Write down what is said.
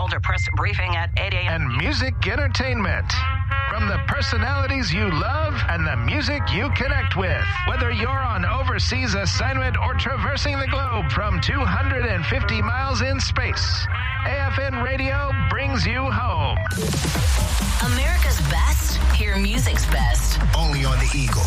Boulder Press Briefing at 8 a.m. And music entertainment. From the personalities you love and the music you connect with. Whether you're on overseas assignment or traversing the globe from 250 miles in space, AFN Radio brings you home. America's best, hear music's best. Only on the Eagle.